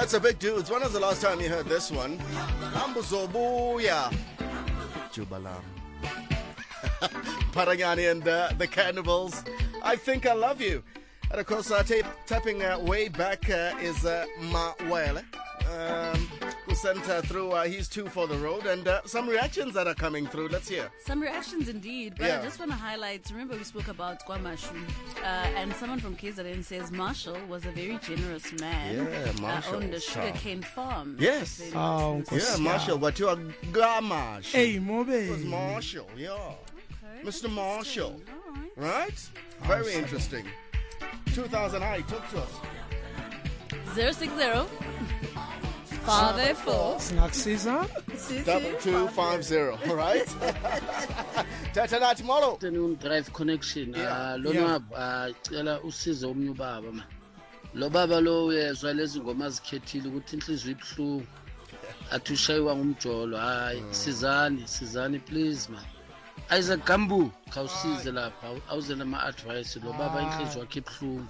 That's a big dude. When was the last time you heard this one? Ambuzobuya. Jubalam. Parangani and the Cannibals. I Think I Love You. And of course, tapping way back is Mawele. Who sent through his two for the road, and some reactions that are coming through. Let's hear. Some reactions indeed, but I just want to highlight, remember we spoke about Kwamashu, and someone from KZN says Marshall was a very generous man. Yeah, Marshall. Owned a sugarcane farm. Yes. Oh, yeah, Marshall, but you are Gamash. Hey, Mobe. It was Marshall, yeah. Okay, Mr. Marshall. All right. Right? Very interesting. 2000 high, talk to us. 060 584 2250, right? Tata tomorrow. Afternoon drive connection. Lona cela usizo omnye ubaba ma. Lo baba lo uyezwa lezi ngoma zikhethile ukuthi inhliziyo ibhlungu. Athi ushaywa ngumjolo. Hayi sizani please man. Isaac Gambu khawusize lapha awuze nama advice lo baba inhliziyo yakhe ibhlungu.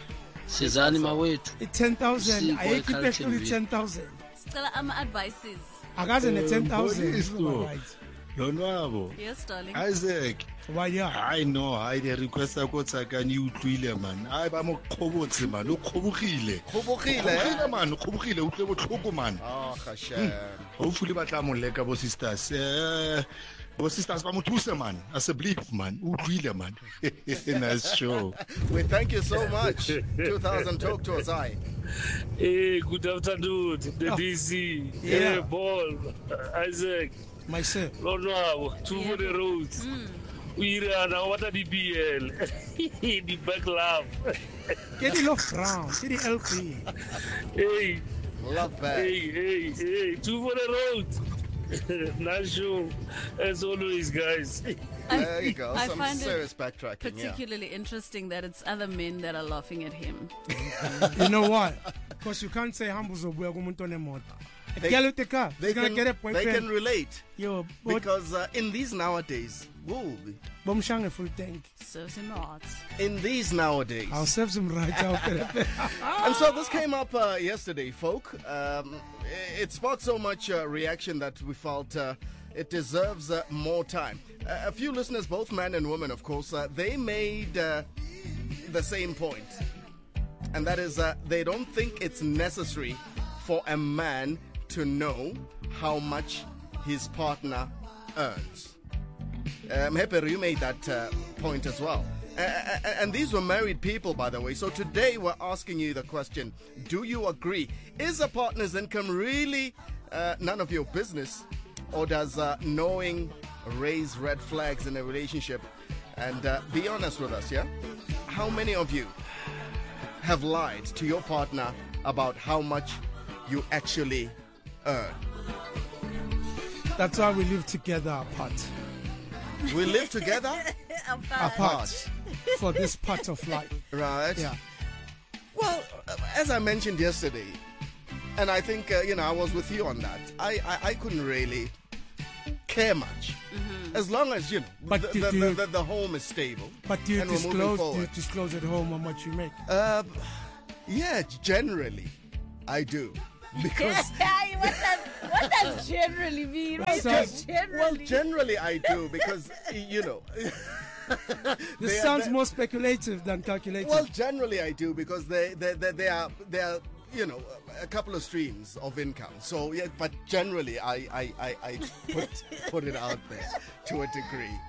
Sizani mawethu. 10,000 ayikhiphe hluli 10,000. Sicela ama-advices. Akaze ne-10,000. Lonwabo. Yes, darling. Isaac. Why yeah? I know. I the request ko tsakanye utlwile man. Hayi ba mo qhobotse man. O qhobogile. Khobogile man, qhobogile utle botlhoko man. Oh, khashan. Hopefully ba tla mo leka bo sisters. Bo sisters ba mo thusa man. As a belief man. Utlwile man. Nice show. We thank you so much. 2000 talk to us. Hi. Hey, good afternoon, the DC. Yeah. Hey, Ball, Isaac, Myself. Lonwabo, two for the roads. We are now what are the BL? The back laugh. Get the love round. Get the LP. Hey, Love back. hey, two for the road. Nice show, as always, guys. There you go. I Some find serious it backtracking. particularly interesting that it's other men that are laughing at him. You know why? Because you can't say Hambuzobuya kumuntu onemoto. Girl with the car. They Gonna can, get a they boyfriend. can relate. Yo, Because in these nowadays, bomshange full tank. Serves him not. in these nowadays. I'll serve some right out there. And so this came up yesterday, folk. It sparked so much reaction that we felt it deserves more time. A few listeners, both men and women, of course, they made the same point. And that is they don't think it's necessary for a man to know how much his partner earns. Mheperu, you made that point as well. And these were married people, by the way. So today we're asking you the question, do you agree? Is a partner's income really none of your business? Or does knowing raise red flags in a relationship? And be honest with us, yeah? How many of you have lied to your partner about how much you actually earn? That's why we live together apart. We live together Apart. For this part of life. right? Yeah. Well, as I mentioned yesterday, and I think I was with you on that. I couldn't really care much, as long as But the home is stable. But do you and we're moving forward. disclose at home how much you make? Yeah, generally, I do. Because what does generally mean? What does generally? generally I do because This sounds more speculative than calculated. Well, generally I do because they are a couple of streams of income. So yeah, but generally I put it out there to a degree.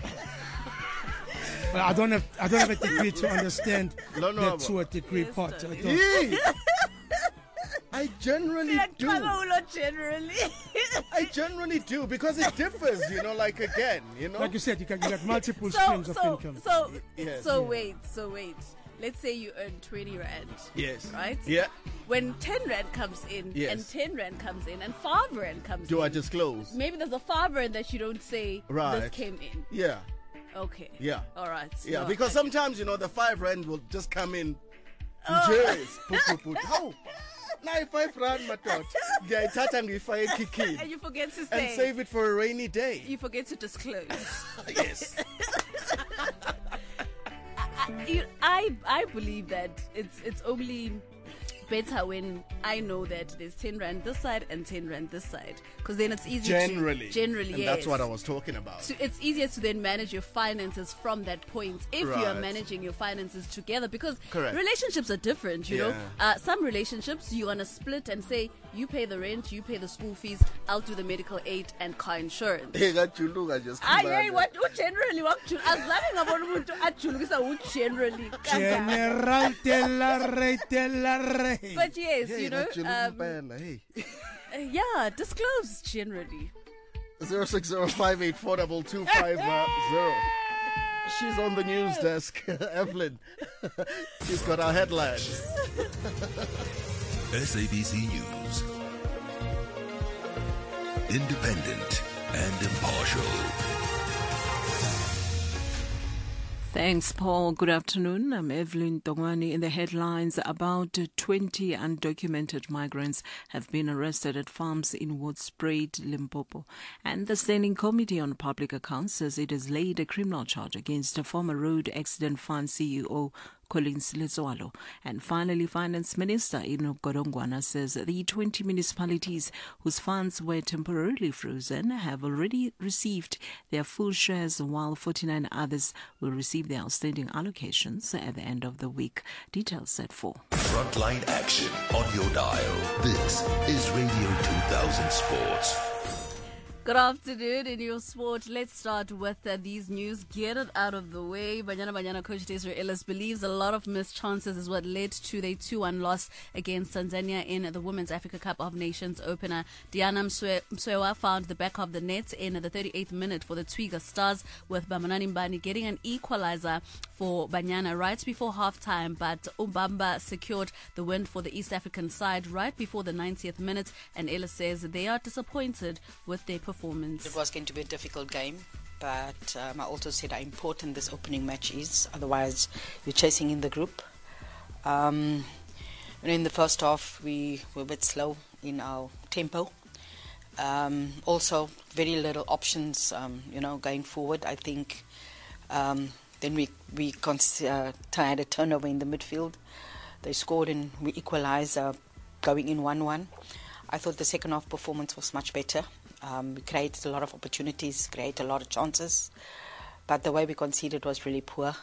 But I don't have a degree to understand No, the to a degree part. I don't. Yee! I generally do. Generally. I generally do because it differs, like Like you said, you get multiple streams of income. Yes. So wait. Let's say you earn 20 rand. Yes. Right? Yeah. When 10 rand comes in, Yes. and 10 rand comes in, and 5 rand comes in. Do I disclose? Maybe there's a 5 rand that you don't say Right. this came in. Yeah. Okay. Yeah. All right. Yeah, No, because I- sometimes the 5 rand will just come in. Oh. Yes. Put. Oh. Now 5 rand matot. Ngiyayithatha ngiyifake ekhikhini. And you forget to And say. save it for a rainy day. You forget to disclose. Yes. I believe that it's only better when I know that there's 10 rand this side and 10 rand this side, because then it's easy Generally, and yes. That's what I was talking about. So it's easier to then manage your finances from that point if you are managing your finances together, because relationships are different, you know. Some relationships you want to split and say, you pay the rent, you pay the school fees, I'll do the medical aid and car insurance. Generally. But yes, you know, yeah, disclose generally. 0605842250. She's on the news desk, Evelyn. She's got our headlines. SABC News. Independent and impartial. Thanks, Paul. Good afternoon. I'm Evelyn Tongwani. In the headlines, about 20 undocumented migrants have been arrested at farms in Woodspruit, Limpopo. And the Standing Committee on Public Accounts says it has laid a criminal charge against a former Road Accident Fund CEO, Collins Letswalo. And finally, Finance Minister Enoch Godongwana says the 20 municipalities whose funds were temporarily frozen have already received their full shares, while 49 others will receive their outstanding allocations at the end of the week. Details at 4. Frontline action on your dial. This is Radio 2000 Sports. Good afternoon in your sport. Let's start with these news. Get it out of the way. Banyana coach Desiree Ellis believes a lot of missed chances is what led to their 2-1 loss against Tanzania in the Women's Africa Cup of Nations opener. Diana Mswewa found the back of the net in the 38th minute for the Twiga Stars, with Bamanani Mbani getting an equalizer for Banyana right before halftime, but Umbamba secured the win for the East African side right before the 90th minute, and Ellis says they are disappointed with their performance. It was going to be a difficult game, but I also said how important this opening match is. Otherwise, you're chasing in the group. In the first half, we were a bit slow in our tempo. Also, very little options, going forward. I think then we had a turnover in the midfield. They scored and we equalised, going in 1-1. I thought the second half performance was much better. We created a lot of opportunities, created a lot of chances, but the way we conceded was really poor.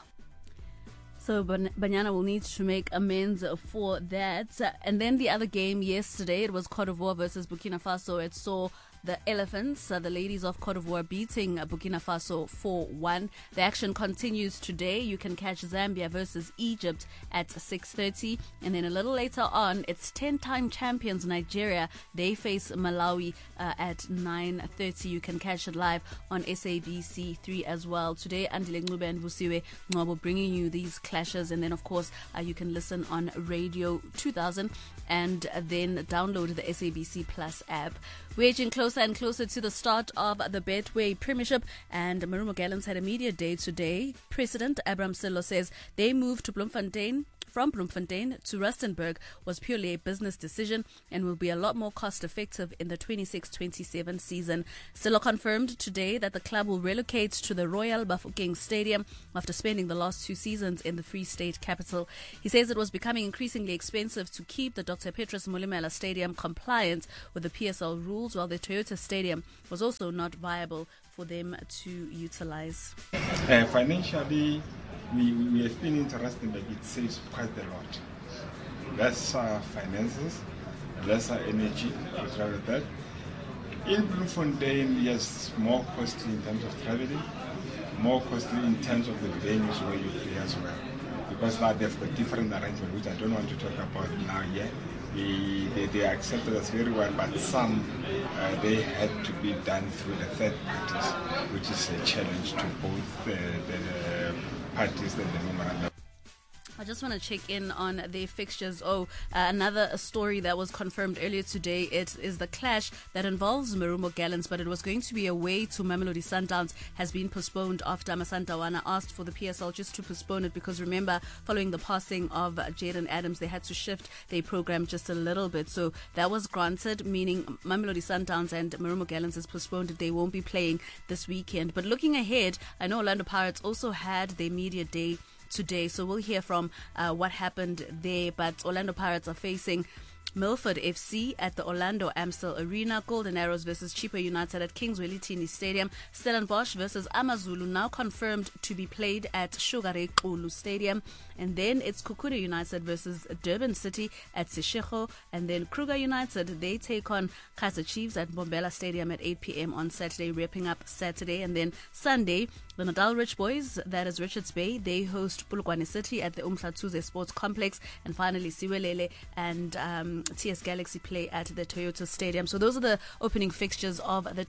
So Banyana will need to make amends for that. And then the other game yesterday, it was Cote d'Ivoire versus Burkina Faso. It saw the Elephants, the ladies of Cote d'Ivoire, beating Burkina Faso 4-1. The action continues today. You can catch Zambia versus Egypt at 6:30. And then a little later on, it's 10-time champions Nigeria. They face Malawi at 9:30. You can catch it live on SABC3 as well. Today, Andile Ngube and Vusiwe Ngcobo bringing you these clashes. And then, of course, you can listen on Radio 2000 and then download the SABC Plus app. We're edging closer and closer to the start of the Betway Premiership, and Marumo Gallants had a media day today. President Abraham Sello says they moved to from Bloemfontein to Rustenburg was purely a business decision and will be a lot more cost effective in the 26-27 season. Sello confirmed today that the club will relocate to the Royal Bafokeng Stadium after spending the last 2 seasons in the Free State capital. He says it was becoming increasingly expensive to keep the Dr. Petrus Molemela Stadium compliant with the PSL rules, while the Toyota Stadium was also not viable for them to utilize. Financially, we have been interested, but it saves quite a lot. Less finances, lesser energy, I'll try with that. In Bloemfontein, yes, more costly in terms of traveling, more costly in terms of the venues where you play as well. Because now they've got different arrangements, which I don't want to talk about now yet. They accepted us very well, but some they had to be done through the third parties, which is a challenge to both the parties that the memorandum. I just want to check in on their fixtures. Another story that was confirmed earlier today. It is the clash that involves Marumo Gallants, but it was going to be away to Mamelodi Sundowns, has been postponed after Masandawana asked for the PSL just to postpone it, because remember, following the passing of Jaden Adams, they had to shift their program just a little bit. So that was granted, meaning Mamelodi Sundowns and Marumo Gallants is postponed. They won't be playing this weekend. But looking ahead, I know Orlando Pirates also had their media day today, so we'll hear from what happened there. But Orlando Pirates are facing Milford FC at the Orlando Amstel Arena. Golden Arrows versus Chippa United at Kingswell Tini Stadium. Stellenbosch versus Amazulu, now confirmed to be played at Sugar Ray Xulu Stadium. And then it's Kukuri United versus Durban City at Seshego. And then Kruger United, they take on Kaizer Chiefs at Bombela Stadium at 8 p.m. on Saturday, wrapping up Saturday. And then Sunday, the Nadal Rich Boys, that is Richards Bay, they host Polokwane City at the Umhlathuze Sports Complex. And finally, Siwelele and TS Galaxy play at the Toyota Stadium. So those are the opening fixtures of the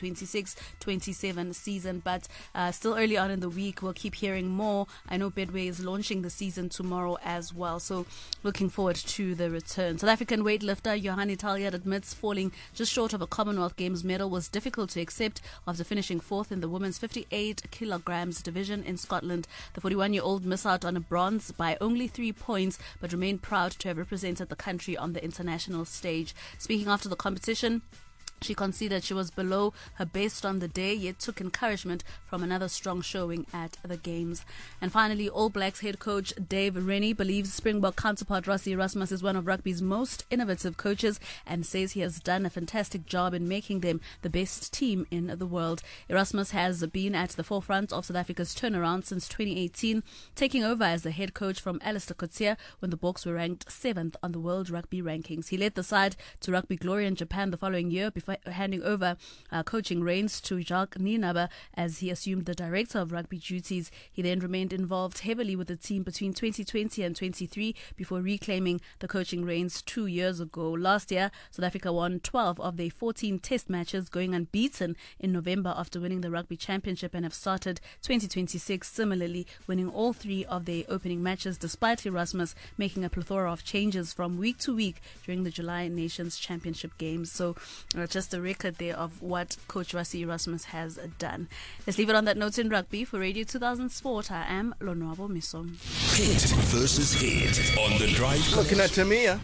2026-27 season. But still early on in the week, we'll keep hearing more. I know Bedway is launching the season tomorrow as well. So looking forward to the return. South African weightlifter Johanni Taljaard admits falling just short of a Commonwealth Games medal was difficult to accept after finishing fourth in the women's 58 kilograms division in Scotland. The 41-year-old missed out on a bronze by only 3 points, but remained proud to have represented the country on the international stage. Speaking after the competition, she considered she was below her best on the day, yet took encouragement from another strong showing at the Games. And finally, All Blacks head coach Dave Rennie believes Springbok counterpart Rassie Erasmus is one of rugby's most innovative coaches and says he has done a fantastic job in making them the best team in the world. Erasmus has been at the forefront of South Africa's turnaround since 2018, taking over as the head coach from Alistair Coetzee when the Boks were ranked 7th on the World Rugby Rankings. He led the side to rugby glory in Japan the following year before handing over coaching reins to Jacques Nienaber as he assumed the director of rugby duties. He then remained involved heavily with the team between 2020 and 23 before reclaiming the coaching reins 2 years ago. Last year, South Africa won 12 of their 14 test matches, going unbeaten in November after winning the Rugby Championship, and have started 2026 similarly, winning all 3 of their opening matches despite Erasmus making a plethora of changes from week to week during the July Nations Championship games. So just a record there of what Coach Rassie Erasmus has done. Let's leave it on that note in rugby. For Radio 2000 Sport, I am Lonwabo Miso. Hit versus hit on the drive. Looking at Tamia.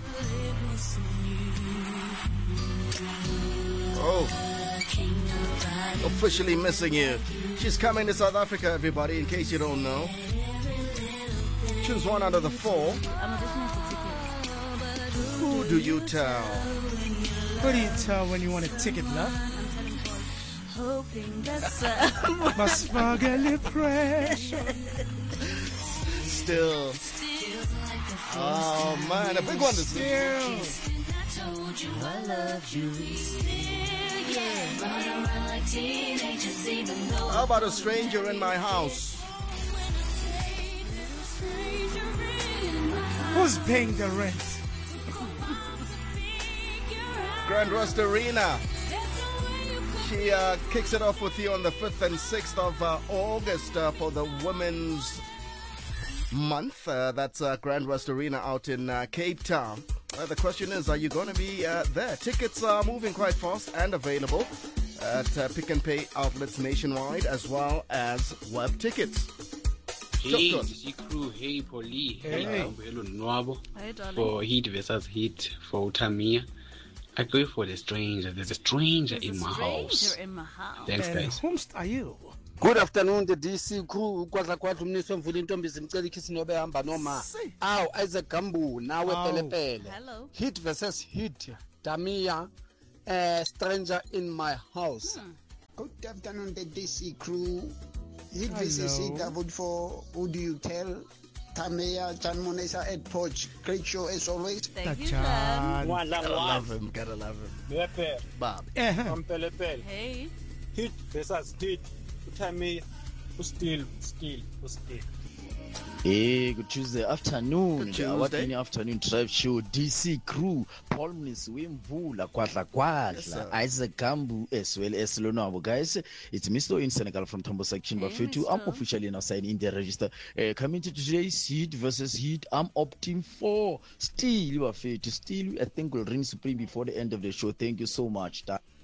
Oh, officially missing you. She's coming to South Africa, everybody, in case you don't know. Choose one out of the 4. Who do you tell? What do you tell when you want a ticket, love? Hoping that's My smuggly pressure. Still. Oh, man, a big one this Still. I love you. How about a stranger in my house? Who's paying the rent? Grand Rust Arena. She kicks it off with you on the 5th and 6th of August for the Women's Month. That's Grand Rust Arena out in Cape Town. The question is, are you going to be there? Tickets are moving quite fast and available at Pick and Pay outlets nationwide, as well as web tickets. Hey, DC Crew, hey, Polly, hey, hello, Nwabo. Hi, darling. For Heat versus Heat, for Tamia. I go for the stranger. There's a stranger in my house. Thanks, guys. Whom are you? Good afternoon, the DC Crew. Kwadla kwathu mniso mvula intombi zimcela ikhisi nobe hamba noma. Aw, Isaac Gambu nawe pelepele. Hello. Heat versus Heat. Tamia, stranger in my house. Good afternoon, the DC Crew. Heat versus Heat. I vote for Who Do You Tell? Tamia, Jan Monesa, Ed Poch. Great show as always. Thank you, Jan. Gotta love him, gotta love him. Bob. Hey. Heat versus Heat. Tamia, still. Hey, good Tuesday afternoon. What any afternoon drive show? DC Crew, Paul Mniswimvula, Kwadla, Isaac Gambu, as well as Lonwabo. Guys, it's Mr. in Senegal from Tambo Section Bafetu. I'm officially now signed in the register. Coming to today's Heat versus Heat, I'm opting for Steel Bafetu. Steel, I think, will reign supreme before the end of the show. Thank you so much.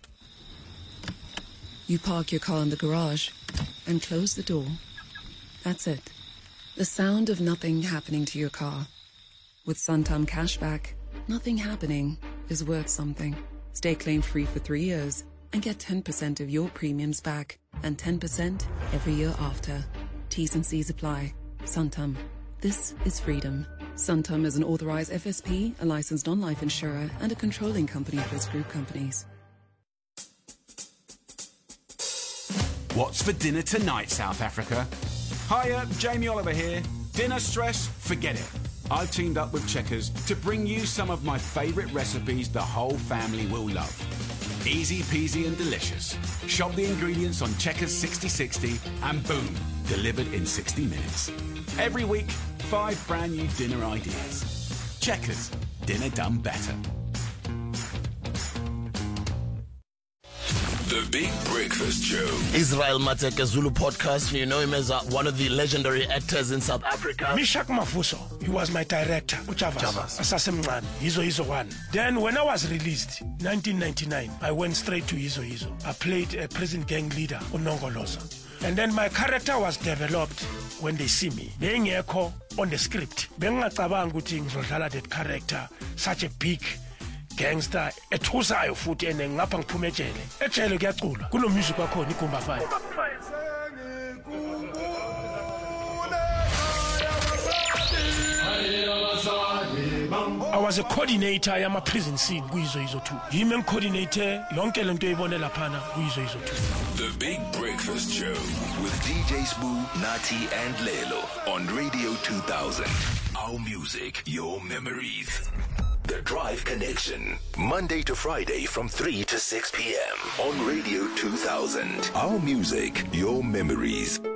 You park your car in the garage and close the door. That's it. The sound of nothing happening to your car. With Santam Cashback, nothing happening is worth something. Stay claim-free for 3 years and get 10% of your premiums back and 10% every year after. T's and C's apply. Santam. This is freedom. Santam is an authorized FSP, a licensed non-life insurer, and a controlling company for its group companies. What's for dinner tonight, South Africa? Hiya, Jamie Oliver here. Dinner stress? Forget it. I've teamed up with Checkers to bring you some of my favourite recipes the whole family will love. Easy peasy and delicious. Shop the ingredients on Checkers 6060 and boom, delivered in 60 minutes. Every week, 5 brand new dinner ideas. Checkers, dinner done better. The Big Breakfast Show. Israel Mateke Zulu podcast. You know him as one of the legendary actors in South Africa. Mishak Mafuso, he was my director. Chavas. Asasemncane, Yizo one. Then when I was released, 1999, I went straight to Yizo. I played a prison gang leader, Unongoloza. And then my character was developed when they see me. Being echo on the script. Bengacabanga ukuthi ngizodlala that character, such a big gangster ethusayo futhi ene ngapha ngiphume ejele kuyacula kuno music wakhona iGumba 5. I was a coordinator yama prison scene kuyizo 2. Yimi coordinator yonke lento eyibone laphana kuyizo 2. The Big Breakfast Show with DJ Spoo, Nati and Lelo on Radio 2000. Our music, your memories. The Drive Connection, Monday to Friday from 3 to 6 p.m. on Radio 2000. Our music, your memories.